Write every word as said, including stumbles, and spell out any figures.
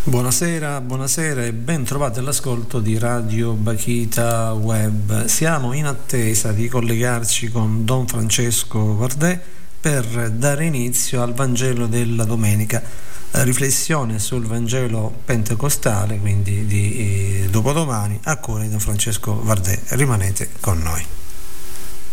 Buonasera, buonasera e ben trovati all'ascolto di Radio Bakhita Web. Siamo in attesa di collegarci con Don Francesco Vardè per dare inizio al Vangelo della domenica, riflessione sul Vangelo pentecostale, quindi di eh, dopodomani, a cura di Don Francesco Vardè. Rimanete con noi.